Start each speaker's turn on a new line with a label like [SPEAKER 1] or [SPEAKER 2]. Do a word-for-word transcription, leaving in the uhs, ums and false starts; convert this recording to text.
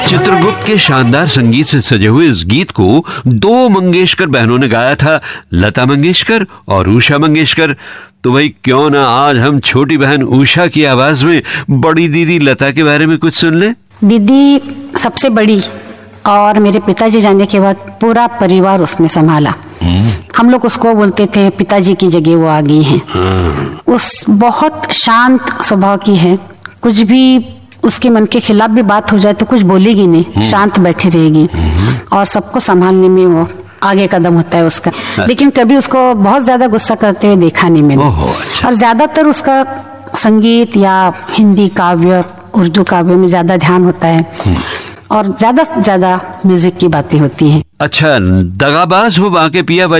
[SPEAKER 1] चित्रगुप्त के शानदार संगीत से सजे हुए इस गीत को दो मंगेशकर बहनों ने गाया था, लता मंगेशकर और उषा मंगेशकर। तो भाई क्यों ना आज हम छोटी बहन उषा की आवाज में बड़ी दीदी लता के बारे में कुछ सुन लें।
[SPEAKER 2] दीदी सबसे बड़ी और मेरे पिताजी जाने के बाद पूरा परिवार उसने संभाला। हम लोग उसको बोलते थे पिताजी की जगह वो आ गई हैं। उस बहुत शांत स्वभाव की है, कुछ भी उसके मन के खिलाफ भी बात हो जाए तो कुछ बोलेगी नहीं, शांत बैठी रहेगी और सबको संभालने में वो आगे कदम होता है उसका। लेकिन कभी उसको बहुत ज्यादा गुस्सा करते हुए देखा नहीं मैंने। अच्छा। और ज्यादातर उसका संगीत या हिंदी काव्य, उर्दू काव्य में ज्यादा ध्यान होता है और ज्यादा से ज्यादा म्यूजिक की बातें होती हैं।
[SPEAKER 1] अच्छा, दगाबाज हो बाके पिया